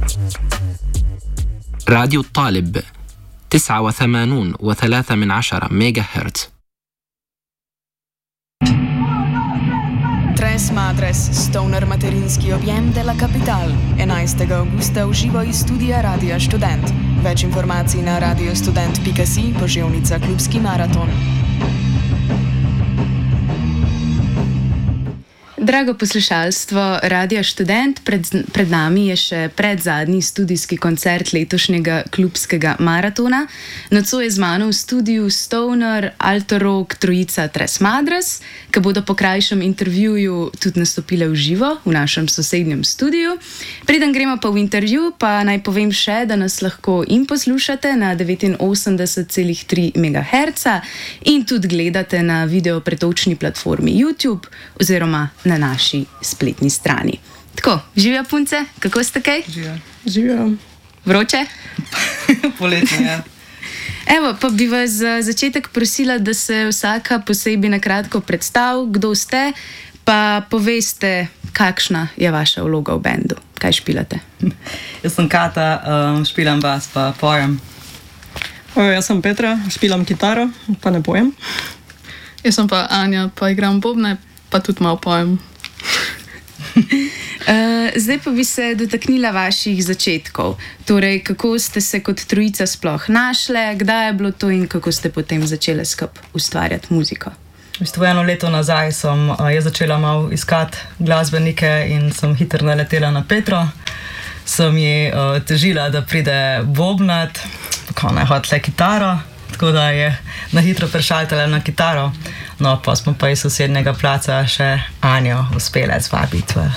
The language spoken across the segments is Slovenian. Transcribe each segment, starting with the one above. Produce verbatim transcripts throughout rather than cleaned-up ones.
راديو الطالب تسعة وثمانون وثلاثة من عشرة ميجا هرتز. Tres Madres, stoner materinski objem de la Capital. enajstega avgusta v živo iz studia Radia Študent. Več informacij na radiostudent pika si, poževnica Klubski maraton. Drago poslušalstvo Radia Študent, pred, pred nami je še predzadnji studijski koncert letošnjega klubskega maratona. Nocoj je z mano v studiu stoner, alto-rock trojica Tres Madres, ki bodo po krajšem intervjuju tudi nastopile v živo v našem sosednjem studiu. Preden gremo pa v intervju, pa naj povem še, da nas lahko in poslušate na devetinosemdeset celih tri megaherca in tudi gledate na videopretočni platformi YouTube oziroma na naši spletni strani. Tako, živijo punce, kako ste kaj? Živijo. Živijo. Vroče? Poletno, ja. Evo, pa bi vas za začetek prosila, da se vsaka posebej na kratko predstav, kdo ste, pa poveste, kakšna je vaša vloga v bendu. Kaj špilate? Jaz sem Kata, um, špilam bas, pa pojem. O, jaz sem Petra, špilam kitaro, pa ne pojem. Jaz sem pa Anja, pa igram bobne, pa tudi malo pojem. uh, zdaj pa bi se dotaknila vaših začetkov. Torej, kako ste se kot trojica sploh našle, kdaj je bilo to in kako ste potem začele skupaj ustvarjati muziko? V bistvu eno leto nazaj sem uh, jaz začela malo iskati glasbenike in sem hitro naletela na Petro. Sem ji uh, težila, da pride bobnat, tako ne hotela kitaro, tako da je na hitro prešaltala na kitaro. No, pa smo pa iz sosednjega placa še Anjo uspele zvabiti v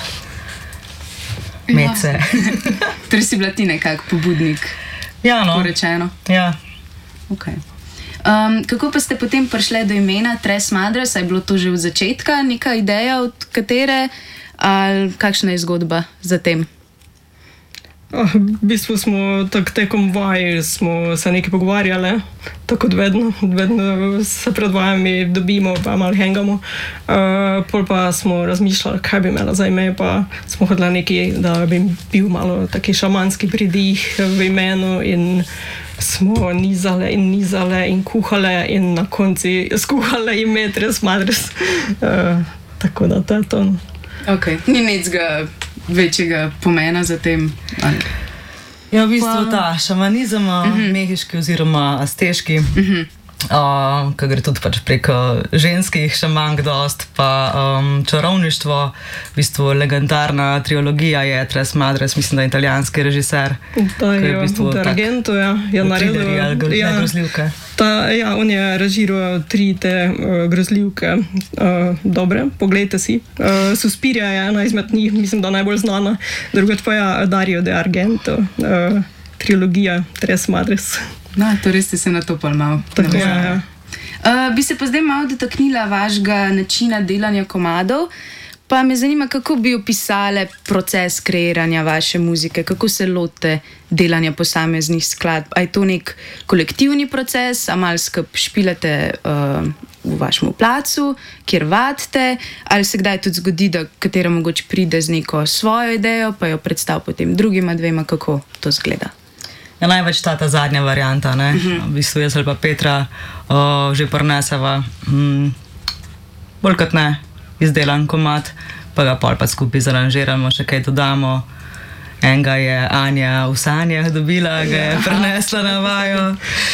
Mece. Ja. Torej si bila ti nekak pobudnik, ja, no. porečeno. Ja. Okay. Um, kako pa ste potem prišle do imena Tres Madres? Je bilo to že od začetka neka ideja, od katere, ali kakšna je zgodba za tem? Oh, v bistvu smo tak tekom vaj smo se nekaj pogovarjali, tako kot vedno, vedno se pred vajami dobimo, pa malo hengamo. Uh, pol pa smo razmišljali, kaj bi imela za ime, pa smo hodili nekaj, da bi bil malo taki šamanski pridih v imenu in smo nizale in nizale in kuhale in na konci skuhale ime Tres Madres. Uh, tako da to je to. Ok, ni ničega večjega pomena za tem? Ali? Ja, v bistvu Pa... ta šamanizem, uh-huh. mehiški oziroma azteški, uh-huh. uh, ki gre tudi pač preko ženskih šamank dost, pa um, čarovništvo, v bistvu legendarna trilogija je Tres Madres, mislim, da je italijanski režiser. Da je v bistvu Argento, ja, je naredil ja, grozljivke. Ta, ja, on je režiral tri te uh, grozljivke, uh, dobre, poglejte si. Uh, Suspiria je ena izmed njih, mislim, da najbolj znana, drugač pa je Dario de Argento, uh, trilogija Tres Madres. No, torej ste se na to pol malo. Tako, ja, ja. Uh, bi se pa zdaj malo dotaknila vašega načina delanja komadov, pa me zanima, kako bi opisale proces kreiranja vaše muzike, kako se lote delanja posameznih skladb. A je to nek kolektivni proces, a malo skup špilate uh, v vašem placu, kjer vadite, ali se kdaj tudi zgodi, da katera mogoče pride z neko svojo idejo, pa jo predstav potem drugima dvema, kako to zgleda? Ja, največ ta ta zadnja varianta, ne? Uh-huh. V bistvu jaz ali pa Petra uh, že prineseva mm, bolj kot ne izdelan komad, pa ga pol pa skupaj zaranžiramo, še kaj dodamo. Enega je Anja v sanjah dobila, ga je prinesla na vajo.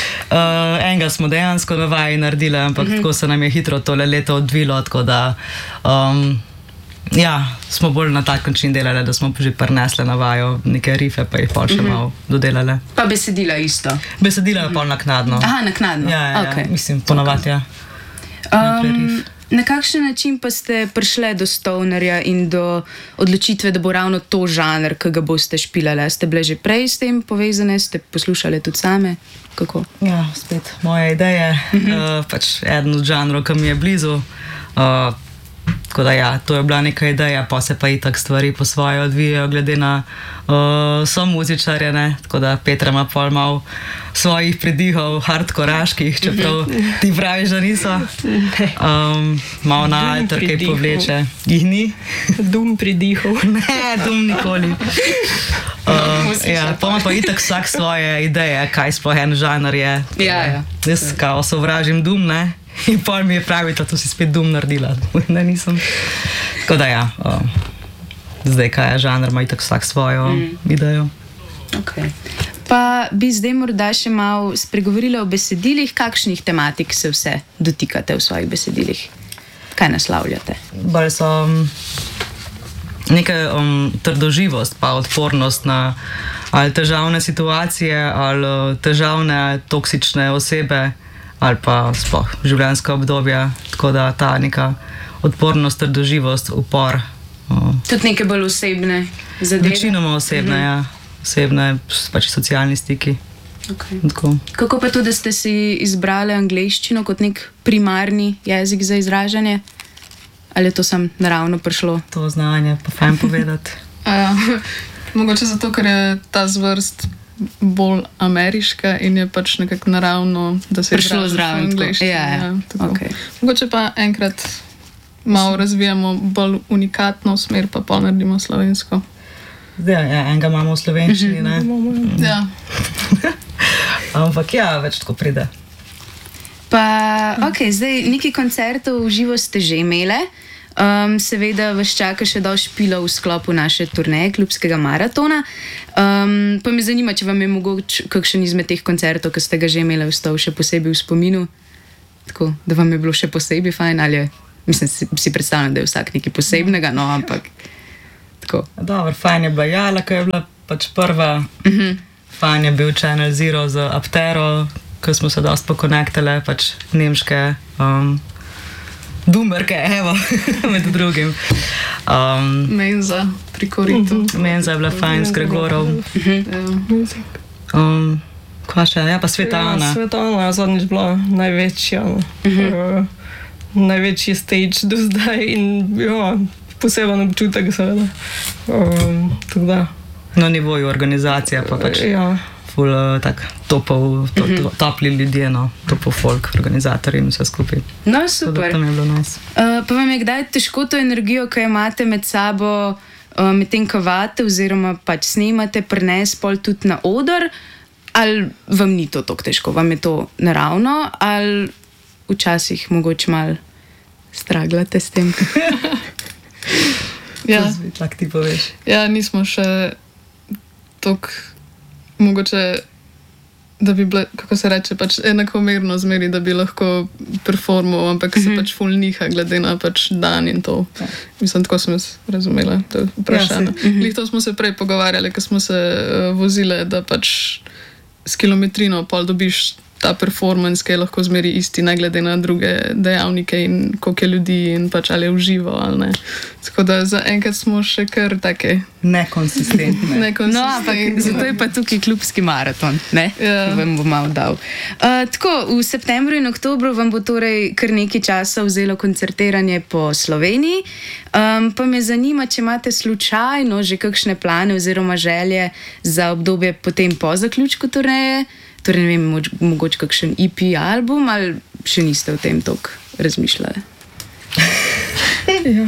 Uh, enega smo dejansko na vaji naredili, ampak uh-huh. tako se nam je hitro tole leto odvilo, tako da um, ja, smo bolj na tak način delali, da smo že prinesli na vajo neke rife, pa jih pol še uh-huh. malo dodelali. Pa besedila isto? Besedila je uh-huh. pol naknadno. Aha, naknadno. Ja, ja, okay. ja. Mislim, ponavadi, ja. Um, na kakšen način pa ste prišle do stonerja in do odločitve, da bo ravno to žanr, ki ga boste špilali? Ste bile že prej s tem povezane? Ste poslušali tudi same? Kako? Ja, spet moje ideje. Uh-huh. Uh, pač eden od žanrov, ki mi je blizu. Uh, Tako da ja, to je bila neka ideja, pa se pa itak stvari po svoje odvijajo glede na uh, so muzičarje, ne? Tako da Petra ima pol mal svojih pridihov hardkoraških, čeprav ti praviš, da niso. Um, mal na alter, kaj povleče. Jih ni? Dum pridihov. Ne, dum nikoli. Uh, ja, pa ima pa itak vsak svoje ideje, kaj sploh en žanr je. Ja, ja. Jaz kao sovražim dum, ne? In pol mi je pravi, da to si spet dum naredila. Ne, nisem. Tako da ja, uh, zdaj kaj je žanr, ima itak vsak svojo mm. idejo. Okay. Pa bi zdaj morda še malo spregovorila o besedilih, kakšnih tematik se vse dotikate v svojih besedilih? Kaj naslavljate? Bolj so um, neka um, trdoživost, pa odpornost na ali težavne situacije, ali težavne, toksične osebe, ali pa sploh življenjska obdobja, tako da ta neka odpornost, trdoživost, upor. Uh, Tudi neke bolj osebne zadeve? Večinoma osebne, mm-hmm. ja. Osebne, pač socialni stiki. Okay. Tako. Kako pa to, da ste si izbrali angleščino kot nek primarni jezik za izražanje? Ali je to sam naravno prišlo? To znanje, pa fajn povedati. Ja, mogoče zato, ker je ta zvrst bolj ameriška in je pač nekako naravno, da se prišlo zraven v angleščini. Ja, ja. Ja, Okay. Mogoče pa enkrat malo razvijamo bolj unikatno smer, pa pol naredimo slovensko. Zdaj, ja, enega imamo v slovenščini, ne? Ja. Ampak ja, več tako pride. Pa, ok, zdaj neki koncertov v živo ste že imele. Um, seveda vas čaka še dosti špila v sklopu naše turneje, klubskega maratona. Um, pa me zanima, če vam je mogoče kakšen izmed teh koncertov, ki ste ga že imeli, ostal še posebej v spominu. Tako, da vam je bilo še posebej fajn, ali je, mislim, si, si predstavljam, da je vsak nekaj posebnega, no, ampak tako. Dobro, fajn je bila Jala, ko je bila pač prva. Uh-huh. Fajn je bil Channel Zero z Aptero, ko smo se dosti pokonektale, pač nemške um, dumerke, evo, med drugim. Um, Menza pri Koritu. Uh-huh. Menza je bila fajn s Gregorov. Uh-huh. Um, kva še? Ja, pa Svetlana. Ja, Svetlana je zadnjič bila največja. Uh-huh. Uh, največji stage do zdaj in ja, poseben občutek seveda. Um, tako da. Na nivoju organizacija pa pač ja. ful tak topov, to, to, topli ljudje, no, topov folk, organizatorji in vse skupaj. No, super. To mi je bilo nice. Uh, pa vam je kdaj težko to energijo, ki jo imate med sabo, uh, med tem, ko vate oziroma pač snemate, prenesti pol tudi na oder, ali vam ni to tako težko, vam je to naravno, ali včasih mogoče malo straglate s tem? Ja. Tako ti poveš. Ja, nismo še toliko, mogoče, da bi bile, kako se reče, pač enakomerno zmeri, da bi lahko performal, ampak mm-hmm. se pač ful niha glede na pač dan in to. Ja. Mislim, tako sem jaz razumela, to je vprašanje. Ja, mm-hmm. Lih to smo se prej pogovarjali, ko smo se uh, vozile, da pač s kilometrino pol dobiš ta performance, ki je lahko zmeri isti, ne glede na druge dejavnike in koliko je ljudi in pač ali je uživo ali ne. Tako da za enkrat smo še kar take nekonsistentne. nekonsistentne. No, ampak zato je pa tukaj klubski maraton, ne? Ja. Vam bo malo dal. Uh, tako, v septembru in oktobru vam bo torej kar nekaj časa vzelo koncertiranje po Sloveniji. Um, pa me zanima, če imate slučajno že kakšne plane oziroma želje za obdobje potem po zaključku turneje. Torej, ne vem, moč, mogoče kakšen E P album, ali še niste o tem toliko razmišljali? Ja.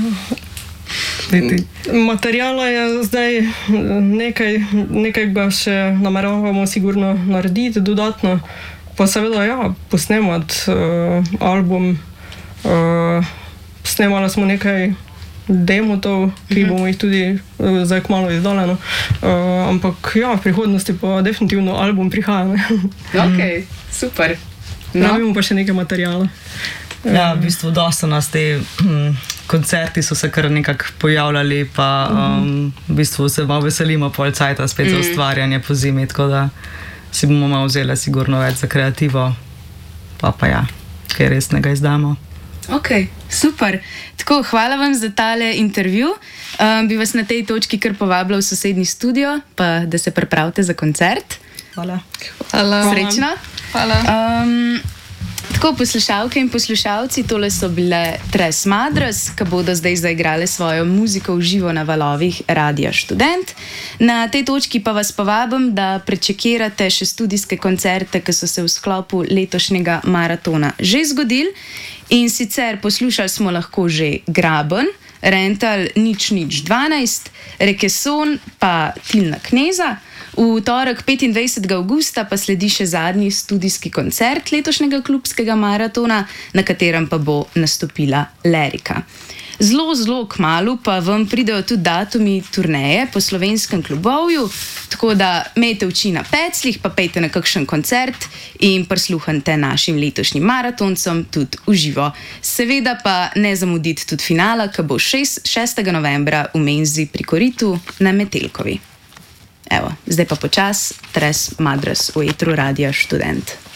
Materijala je zdaj nekaj, nekaj ga še nameravamo sigurno narediti dodatno, pa seveda ja, posnemati uh, album. Uh, snemali smo nekaj demotov, ki bomo jih tudi uh, zdaj kmalu izdali. No. Uh, ampak ja, v prihodnosti pa definitivno album prihaja. Ok, super. No. Rabimo pa še nekaj materijala. Ja, v bistvu dosta nas te hm, koncerti so se kar nekako pojavljali, pa um, v bistvu se malo veselimo pol cajta spet mm. za ustvarjanje po zimi, tako da si bomo malo vzeli sigurno več za kreativo, pa pa ja, kaj resnega izdamo. Ok, super. Tako, hvala vam za tale intervju. Um, bi vas na tej točki kar povabila v sosednji studio, pa da se pripravite za koncert. Hvala. Hvala. Srečno. Hvala. Um, Tako, poslušalke in poslušalci, tole so bile Tres Madres, ki bodo zdaj zaigrale svojo muziko v živo na valovih Radia Študent. Na tej točki pa vas povabim, da prečekirate še studijske koncerte, ki so se v sklopu letošnjega maratona že zgodili. In sicer poslušali smo lahko že Graben, Rental nič nič dvanajst, Rekeson pa Tilna Kneza. V torek petindvajsetega avgusta pa sledi še zadnji studijski koncert letošnjega klubskega maratona, na katerem pa bo nastopila Lerika. Zelo, zelo kmalu pa vam pridejo tudi datumi turneje po slovenskem klubovju, tako da imejte oči na pecljih, pa pejte na kakšen koncert in prisluhnite našim letošnjim maratoncem tudi v živo. Seveda pa ne zamudite tudi finala, ki bo šestega novembra v menzi pri Koritu na Metelkovi. Evo, zdaj pa počas Tres Madres v etru Radia Študent.